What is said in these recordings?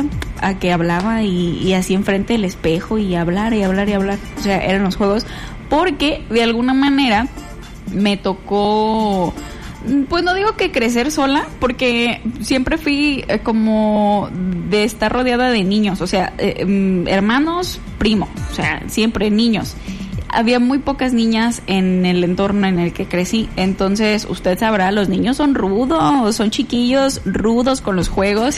música a que hablaba y así enfrente del espejo y hablar y hablar y hablar. O sea, eran los juegos, porque de alguna manera me tocó, pues no digo que crecer sola, porque siempre fui como de estar rodeada de niños, o sea, hermanos, primo, o sea, siempre niños. Había muy pocas niñas en el entorno en el que crecí, entonces usted sabrá, los niños son rudos, son chiquillos rudos con los juegos.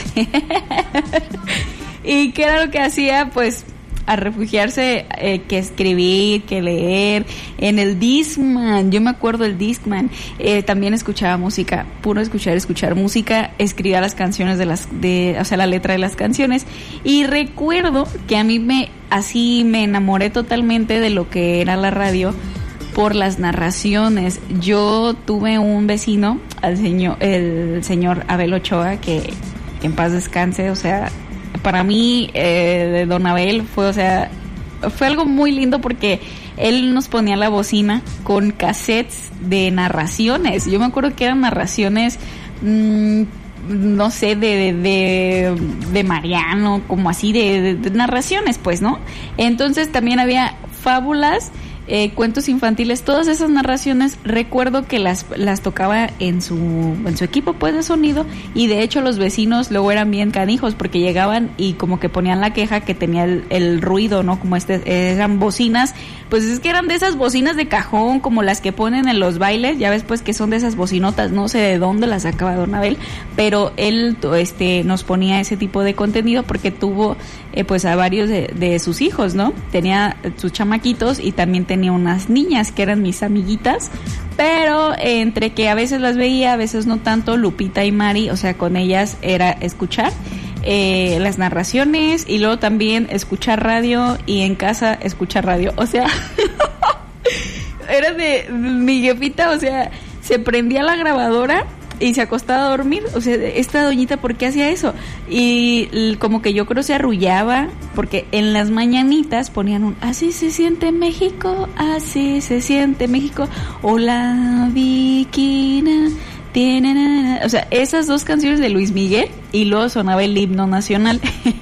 ¿Y qué era lo que hacía? Pues a refugiarse, que escribir, que leer, en el Discman, yo me acuerdo del Discman, también escuchaba música, puro escuchar música, escribía las canciones o sea, la letra de las canciones, y recuerdo que a mí me enamoré totalmente de lo que era la radio por las narraciones. Yo tuve un vecino, el señor Abel Ochoa, que en paz descanse, o sea, para mí, de Don Abel fue algo muy lindo, porque él nos ponía la bocina con cassettes de narraciones. Yo me acuerdo que eran narraciones, no sé, de Mariano, como así, de narraciones, pues, ¿no? Entonces también había fábulas, cuentos infantiles, todas esas narraciones. Recuerdo que las tocaba en su equipo, pues, de sonido, y de hecho los vecinos luego eran bien canijos, porque llegaban y como que ponían la queja que tenía el ruido, ¿no? Como eran bocinas, pues es que eran de esas bocinas de cajón, como las que ponen en los bailes, ya ves, pues, que son de esas bocinotas, no sé de dónde las sacaba Don Abel, pero él nos ponía ese tipo de contenido porque tuvo pues a varios de sus hijos, ¿no? Tenía sus chamaquitos y también tenía unas niñas que eran mis amiguitas, pero entre que a veces las veía, a veces no tanto, Lupita y Mari, o sea, con ellas era escuchar las narraciones y luego también escuchar radio, y en casa escuchar radio, o sea, era de mi jefita, o sea, se prendía la grabadora y se acostaba a dormir. O sea, esta doñita, ¿por qué hacía eso? Y como que yo creo se arrullaba, porque en las mañanitas ponían así se siente México, así se siente México, hola Viquina, tiene, o sea, esas dos canciones de Luis Miguel, y luego sonaba el himno nacional.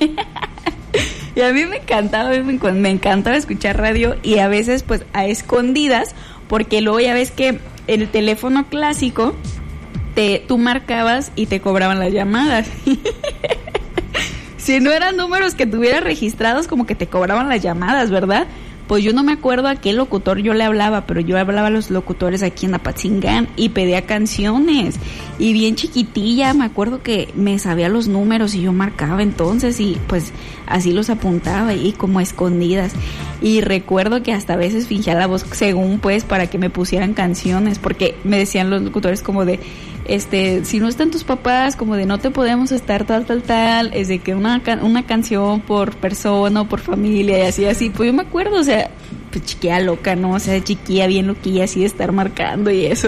Y a mí me encantaba escuchar radio, y a veces pues a escondidas, porque luego ya ves que el teléfono clásico tú marcabas y te cobraban las llamadas. Si no eran números que tuvieras registrados, como que te cobraban las llamadas, ¿verdad? Pues yo no me acuerdo a qué locutor yo le hablaba, pero yo hablaba a los locutores aquí en Apatzingán y pedía canciones. Y bien chiquitilla, me acuerdo que me sabía los números y yo marcaba entonces, y pues así los apuntaba y como escondidas. Y recuerdo que hasta a veces fingía la voz según pues para que me pusieran canciones, porque me decían los locutores como de si no están tus papás, como de no te podemos estar tal, es de que una canción por persona o por familia, y así, pues yo me acuerdo, o sea, pues chiquilla loca, ¿no? O sea, chiquilla bien loquilla, así de estar marcando y eso.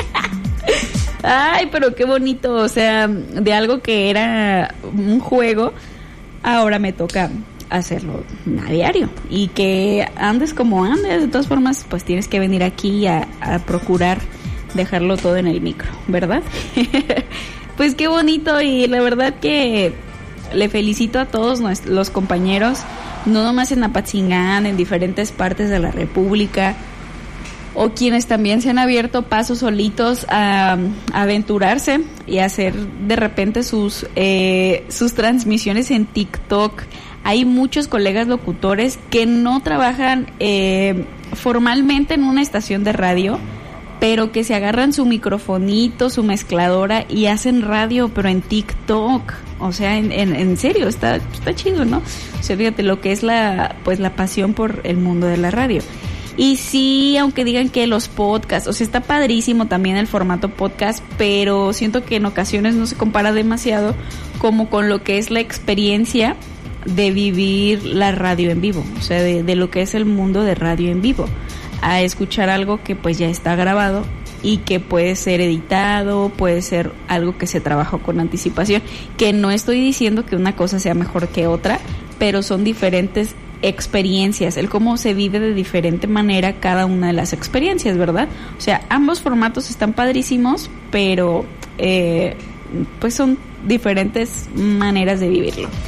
Ay, pero qué bonito, o sea, de algo que era un juego, ahora me toca hacerlo a diario, y que andes como andes, de todas formas, pues tienes que venir aquí a procurar dejarlo todo en el micro, ¿verdad? Pues qué bonito, y la verdad que le felicito a todos los compañeros, no nomás en Apatzingán, en diferentes partes de la República, o quienes también se han abierto pasos solitos a aventurarse y a hacer de repente sus transmisiones en TikTok. Hay muchos colegas locutores que no trabajan formalmente en una estación de radio, pero que se agarran su microfonito, su mezcladora y hacen radio, pero en TikTok. O sea, en serio, está chido, ¿no? O sea, fíjate lo que es la pasión por el mundo de la radio. Y sí, aunque digan que los podcasts, o sea, está padrísimo también el formato podcast, pero siento que en ocasiones no se compara demasiado como con lo que es la experiencia de vivir la radio en vivo, o sea, de lo que es el mundo de radio en vivo, a escuchar algo que pues ya está grabado y que puede ser editado, puede ser algo que se trabajó con anticipación, que no estoy diciendo que una cosa sea mejor que otra, pero son diferentes experiencias, el cómo se vive de diferente manera cada una de las experiencias, ¿verdad? O sea, ambos formatos están padrísimos, pero pues son diferentes maneras de vivirlo.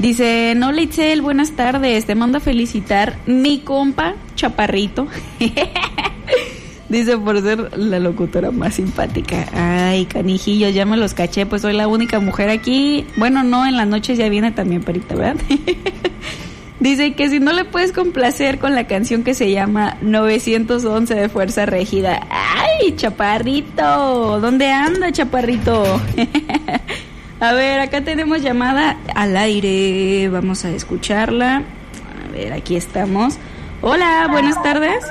Dice, no, Leitzel, buenas tardes, te mando a felicitar mi compa Chaparrito. Dice, por ser la locutora más simpática. Ay, canijillos, ya me los caché, pues soy la única mujer aquí. Bueno, no, en las noches ya viene también Perita, ¿verdad? Dice que si no le puedes complacer con la canción que se llama 911 de Fuerza Régida. ¡Ay, Chaparrito! ¿Dónde anda, Chaparrito? A ver, acá tenemos llamada al aire. Vamos a escucharla. A ver, aquí estamos. Hola, buenas tardes.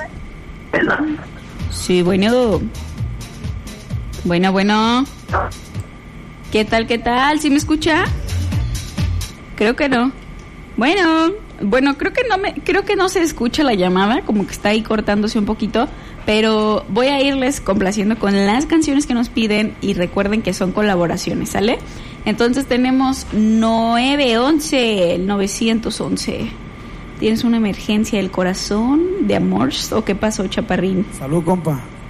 Sí, bueno. Bueno. ¿Qué tal, qué tal? ¿Sí me escucha? Creo que no. Bueno, creo que no se escucha la llamada, como que está ahí cortándose un poquito, pero voy a irles complaciendo con las canciones que nos piden y recuerden que son colaboraciones, ¿sale? Entonces tenemos 911. ¿Tienes una emergencia del corazón, de amor o qué pasó, Chaparrín? Salud, compa.